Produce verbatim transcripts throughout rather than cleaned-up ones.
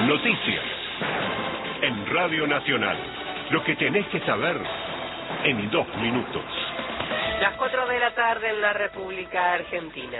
Noticias. En Radio Nacional. Lo que tenés que saber en dos minutos. Las cuatro de la tarde en la República Argentina.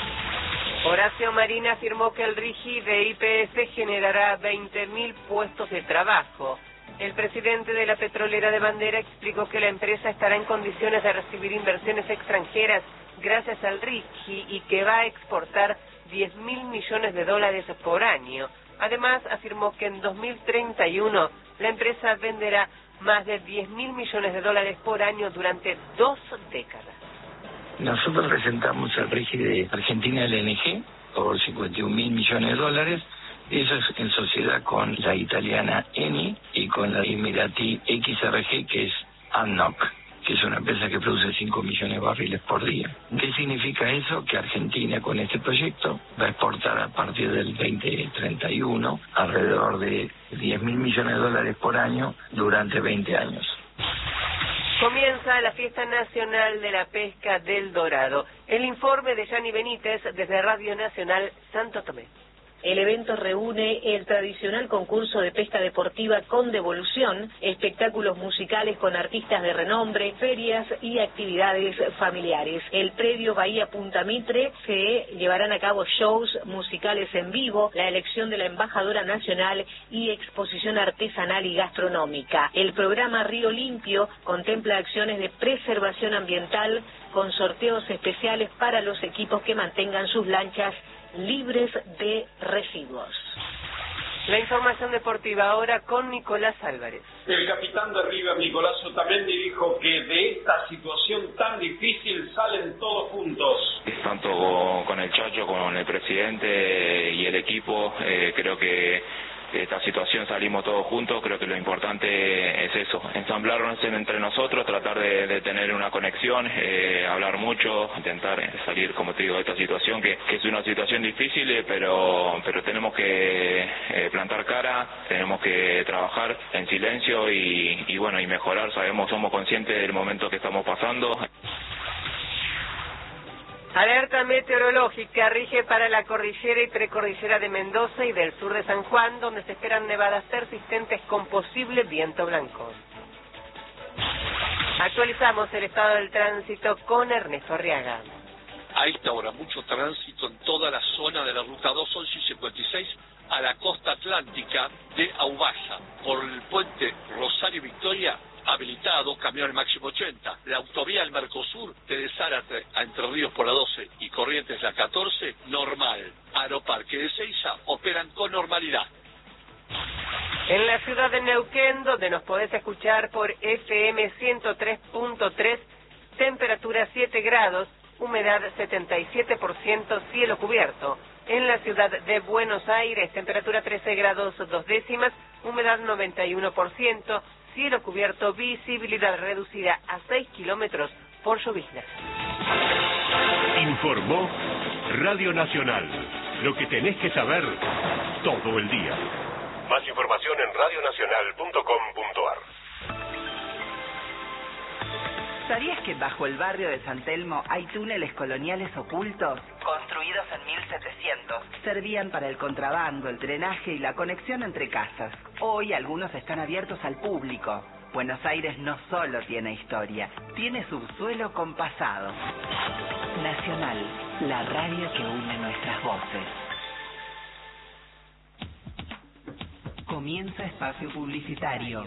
Horacio Marín afirmó que el RIGI de Y P F generará veinte mil puestos de trabajo. El presidente de la petrolera de Bandera explicó que la empresa estará en condiciones de recibir inversiones extranjeras gracias al RIGI y que va a exportar diez mil millones de dólares por año. Además, afirmó que en dos mil treinta y uno la empresa venderá más de diez mil millones de dólares por año durante dos décadas. Nosotros presentamos el RIGI de Argentina L N G por cincuenta y un mil millones de dólares. Eso es en sociedad con la italiana Eni y con la emiratí X R G, que es A D N O C, que es una empresa que produce cinco millones de barriles por día. ¿Qué significa eso? Que Argentina con este proyecto va a exportar a partir del veinte treinta y uno alrededor de diez mil millones de dólares por año durante veinte años. Comienza la Fiesta Nacional de la Pesca del Dorado. El informe de Yanni Benítez desde Radio Nacional Santo Tomé. El evento reúne el tradicional concurso de pesca deportiva con devolución, espectáculos musicales con artistas de renombre, ferias y actividades familiares. El predio Bahía Punta Mitre se llevarán a cabo shows musicales en vivo, la elección de la embajadora nacional y exposición artesanal y gastronómica. El programa Río Limpio contempla acciones de preservación ambiental con sorteos especiales para los equipos que mantengan sus lanchas libres de residuos. La información deportiva ahora con Nicolás Álvarez. El capitán de River, Nicolás Otamendi, dijo que de esta situación tan difícil salen todos juntos. Tanto con el Chacho, con el presidente y el equipo, eh, creo que de esta situación salimos todos juntos. Creo que lo importante es eso, ensamblarnos entre nosotros, tratar de, de tener una conexión, eh, hablar mucho, intentar salir, como te digo, de esta situación que, que es una situación difícil, eh, pero pero tenemos que eh, plantar cara, tenemos que trabajar en silencio y, y bueno, y mejorar. Sabemos, somos conscientes del momento que estamos pasando. Alerta meteorológica rige para la cordillera y precordillera de Mendoza y del sur de San Juan, donde se esperan nevadas persistentes con posible viento blanco. Actualizamos el estado del tránsito con Ernesto Arriaga. A esta hora, mucho tránsito en toda la zona de la ruta dos, once y cincuenta y seis a la costa atlántica de Aubaya. Por el puente Rosario Victoria, habilitado, camiones máximo ochenta. La autovía del Mercosur, de Zárate a Entre Ríos por la doce y Corrientes la catorce, normal. Aeroparque de Seiza operan con normalidad. En la ciudad de Neuquén, donde nos podés escuchar por F M ciento tres punto tres, temperatura siete grados, humedad setenta y siete por ciento, cielo cubierto. En la ciudad de Buenos Aires, temperatura trece grados dos décimas, humedad noventa y uno por ciento, cielo cubierto, visibilidad reducida a seis kilómetros por lloviznas. Informó Radio Nacional. Lo que tenés que saber todo el día. Más información en radio nacional punto com punto a r. ¿Sabías que bajo el barrio de San Telmo hay túneles coloniales ocultos? Construidos en mil setecientos. Servían para el contrabando, el drenaje y la conexión entre casas. Hoy algunos están abiertos al público. Buenos Aires no solo tiene historia, tiene subsuelo con pasado. Nacional, la radio que une nuestras voces. Comienza espacio publicitario.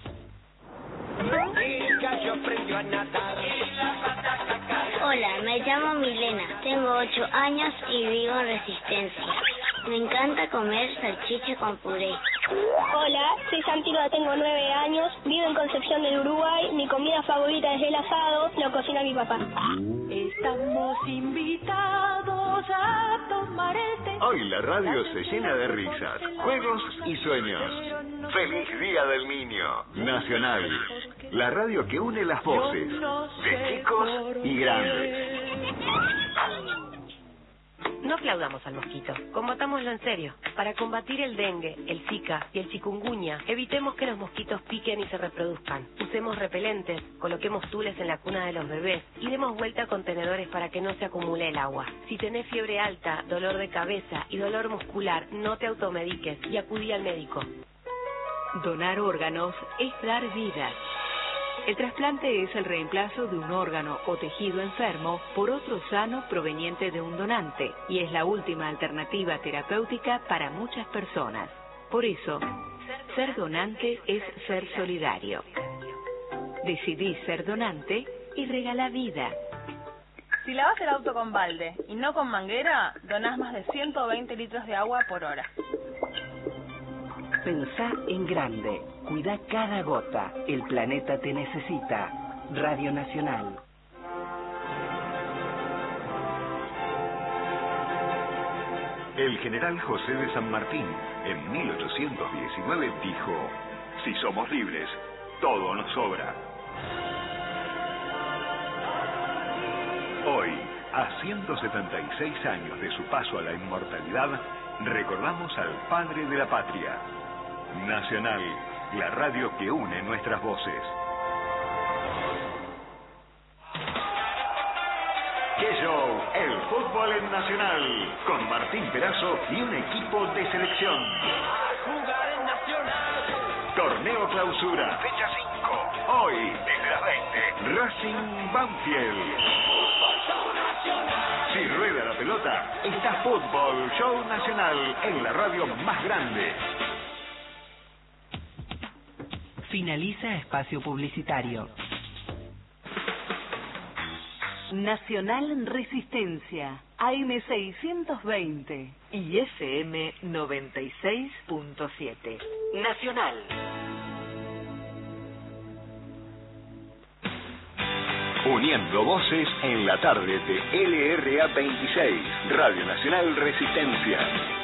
Hola, me llamo Milena, tengo ocho años y vivo en Resistencia. Me encanta comer salchicha con puré. Hola, soy Santiago, tengo nueve años, vivo en Concepción del Uruguay. Mi comida favorita es el asado, lo cocina mi papá. Estamos invitados a tomar el té. Hoy la radio se llena de risas, juegos y sueños. ¡Feliz Día del Niño! Nacional, la radio que une las voces de chicos y grandes. No aplaudamos al mosquito, combatámoslo en serio. Para combatir el dengue, el zika y el chikungunya, evitemos que los mosquitos piquen y se reproduzcan. Usemos repelentes, coloquemos tules en la cuna de los bebés y demos vuelta a contenedores para que no se acumule el agua. Si tenés fiebre alta, dolor de cabeza y dolor muscular, no te automediques y acudí al médico. Donar órganos es dar vida. El trasplante es el reemplazo de un órgano o tejido enfermo por otro sano proveniente de un donante y es la última alternativa terapéutica para muchas personas. Por eso, ser donante es ser solidario. Decidí ser donante y regala vida. Si lavas el auto con balde y no con manguera, donás más de ciento veinte litros de agua por hora. Pensá en grande. Cuida cada gota. El planeta te necesita. Radio Nacional. El general José de San Martín, en mil ochocientos diecinueve, dijo: si somos libres, todo nos sobra. Hoy, a ciento setenta y seis años de su paso a la inmortalidad, recordamos al padre de la patria. Nacional, la radio que une nuestras voces. ¡Qué show! El fútbol en Nacional, con Martín Perazo y un equipo de selección. Torneo Clausura, fecha cinco. Hoy, desde las veinte, Racing Banfield. Si rueda la pelota, está Fútbol Show Nacional en la radio más grande. Finaliza espacio publicitario. Nacional Resistencia, A M seiscientos veinte y F M noventa y seis punto siete. Nacional. Uniendo voces en la tarde de L R A veintiséis, Radio Nacional Resistencia.